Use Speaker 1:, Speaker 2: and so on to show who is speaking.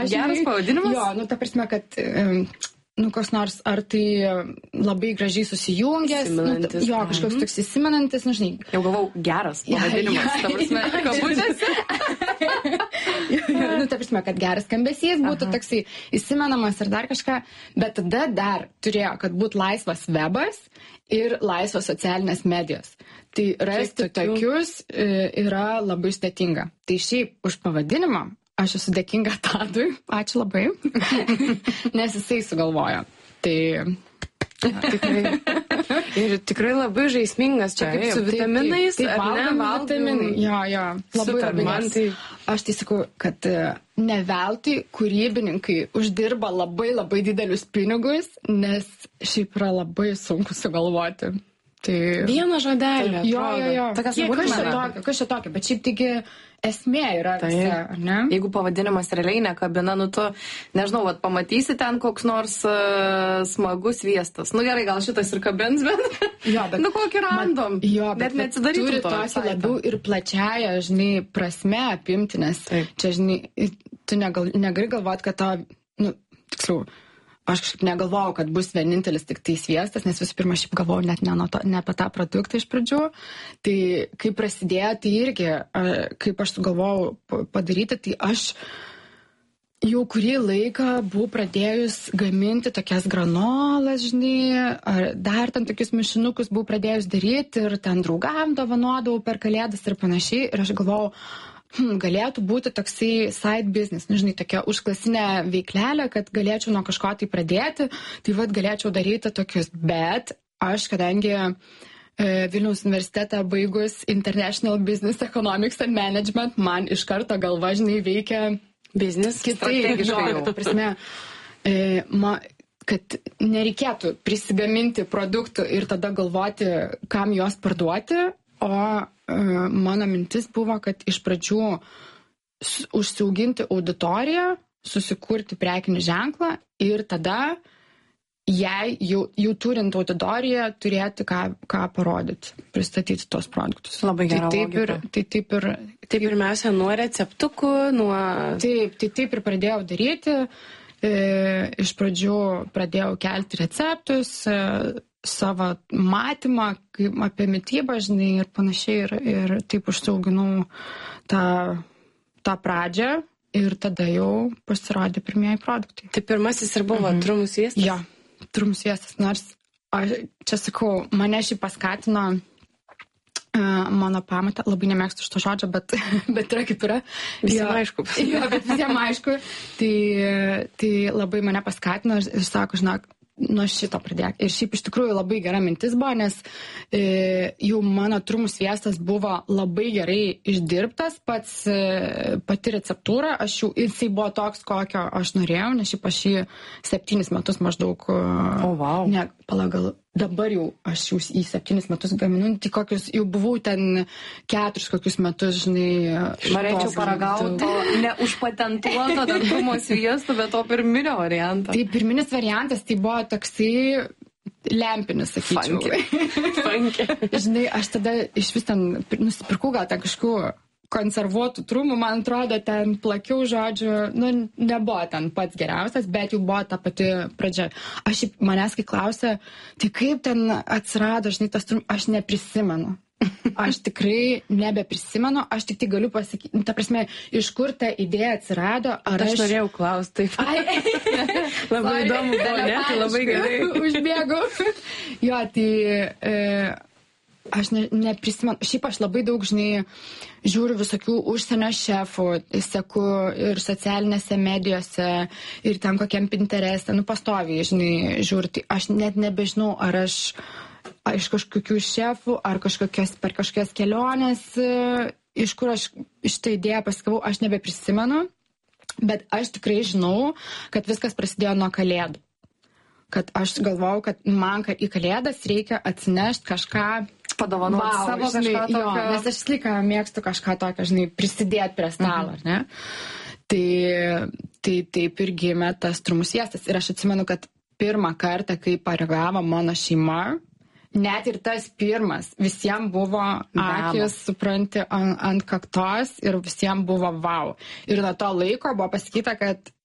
Speaker 1: Geras pavadinimas?
Speaker 2: Jo, nu, ta prasme, kad koks nors, ar tai labai gražiai susijungęs, jo, kažkoks toks įsimenantis, žinai.
Speaker 1: Jau galvau, geras pavadinimas, ta prasme, kabutėse.
Speaker 2: Ta prasme, kad geras skambesys būtų toksai įsimenamas ir dar kažką, bet tada dar turėjo, kad būtų laisvas webas ir laisvos socialinės medijos. Tai rasti tokius yra labai sudėtinga. Tai šiaip už pavadinimą aš esu dėkinga Tadui, ačiū labai, nes jisai sugalvojo. Tai
Speaker 3: tikrai. Ir tikrai labai žaismingas, čia kaip su vitaminais,
Speaker 2: taip,
Speaker 3: ar ne,
Speaker 2: vitaminai. Jo, labai
Speaker 3: labai.
Speaker 2: Aš tai sakau, kad ne veltui kūrybininkai uždirba labai labai didelius pinigus, nes šiaip yra labai sunku sugalvoti. Tai...
Speaker 3: Vieną žodelį.
Speaker 2: Jo. Kas čia tokio, bet šiaip taigi esmė yra visa, ar ne?
Speaker 1: Jeigu pavadinimas realiai nekabina, tu, nežinau, pamatysi ten koks nors smagus sviestas. Nu gerai, gal šitas ir kabins, bet kokį random. Bet neatsidarytum to.
Speaker 2: Turi tokį labiau ir plačiają, žinai, prasme apimti, nes čia, žinai, tu negali galvoti, kad tiksliau, aš kažkaip negalvojau, kad bus vienintelis tik tai sviestas, nes visų pirma, šiaip galvojau net ne apie tą produktą iš pradžių. Tai kai prasidėjo, tai irgi, kaip aš sugalvojau padaryti, tai aš jau kurį laiką buvau pradėjus gaminti tokias granolas, žinai, ar dar ten tokius mišinukus buvau pradėjus daryti ir ten draugam dovanodavau per kalėdas ir panašiai. Ir aš galvojau, galėtų būti toksai side business, žinai, tokia užklasinė veiklelė, kad galėčiau nuo kažko tai pradėti, tai galėčiau daryti tokius. Bet aš, kadangi Vilniaus universitetą baigus International Business Economics and Management, man iš karto galva, žinai, veikia
Speaker 3: business
Speaker 2: strategiškai. Prasme, kad nereikėtų prisigaminti produktų ir tada galvoti, kam juos parduoti, o mano mintis buvo, kad iš pradžių užsiauginti auditoriją, susikurti prekinį ženklą ir tada, jei jau turint auditoriją, turėti ką parodyti, pristatyti tos produktus.
Speaker 3: Labai gera logika. Tai pirmiausia, nuo receptukų,
Speaker 2: Taip ir pradėjau daryti. Iš pradžių pradėjau kelti receptus, savo matymą apie mitybą, žinai, ir panašiai, ir taip užsiauginau tą pradžią ir tada jau pasirodė pirmieji produktai.
Speaker 3: Tai pirmasis ir buvo trumų sviestas?
Speaker 2: Jo, trumų sviestas, nors čia sakau, mane šį paskatino mano pamatą, labai nemėgstu šito žodžio, bet yra kaip yra.
Speaker 3: Visiems aišku.
Speaker 2: Jo, bet visiems aišku. Tai labai mane paskatino ir sako, žinok, nuo šito pradėk. Ir šiaip iš tikrųjų labai gera mintis buvo, nes jau mano trumų sviestas buvo labai gerai išdirbtas, pati receptūra, jisai buvo toks, kokio aš norėjau, nes šiaip aš jį 7 metus maždaug, ne, gal dabar jau aš jau į 7 metus gaminu, tai kokius, jau buvau ten 4 kokius metus, žinai.
Speaker 1: Norėčiau paragauti to neužpatentuoto dar trumo sviesto, bet to pirminio varianto.
Speaker 2: Tai pirminis variantas, tai buvo toksai lempinis, sakyčiau.
Speaker 3: Funky.
Speaker 2: Žinai, aš tada iš vis ten nusipirkau gal ten kažkokių konservuotų trumų, man atrodo, ten plakiau žodžių, nebuvo ten pats geriausias, bet jau buvo ta pati pradžia. Manęs kai klausė, tai kaip ten atsirado, žinai, tas trumų, aš neprisimenu. Aš tikrai nebeprisimenu, aš tik tai galiu pasakyti, ta prasme, iš kur ta idėja atsirado, ar
Speaker 3: aš norėjau klausti, taip. Labai įdomu, tai labai gerai.
Speaker 2: Užbėgau. Jo, tai aš neprisimenu, šiaip aš labai daug, žinai, žiūriu visokių užsienio šefų, seku ir socialinėse medijose, ir ten kokiam Pintereste, pastoviai, žinai, žiūriu, tai aš net nebežinau, ar aš iš kažkokių šefų, ar per kažkokias keliones, iš kur aš šitą idėją paskavau, aš nebeprisimenu, bet aš tikrai žinau, kad viskas prasidėjo nuo Kalėdų. Kad aš galvojau, kad man į Kalėdas reikia atsinešti kažką,
Speaker 1: padovanoti savo kažką tokio.
Speaker 2: Jo, nes aš visą laiką mėgstu kažką tokio, žinai, prisidėti prie stalo, ar ne? Tai taip ir gimė tas trumų sviestas. Ir aš atsimenu, kad pirmą kartą, kai paragavo mano šeima, net ir tas pirmas, visiems buvo akis, supranti, ant kaktos ir visiems buvo wow. Ir nuo to laiko buvo pasakyta, kad